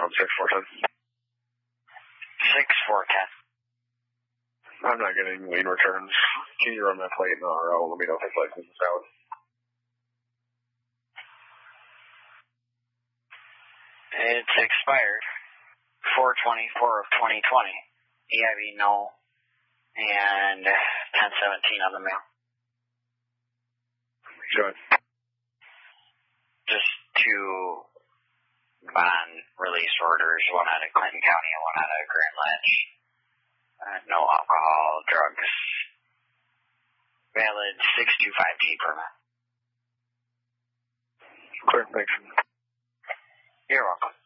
on 6410. 6410. I'm not getting lead returns. Can you run that plate in RO? Let me know if this license is valid. It's expired 4/24 of 2020. EIV no, and 10/17 on the mail. Good. Just two bond release orders, one out of Clinton County and one out of Grand Ledge. No alcohol, drugs. Valid 625T permit. Clear, thanks. You're welcome.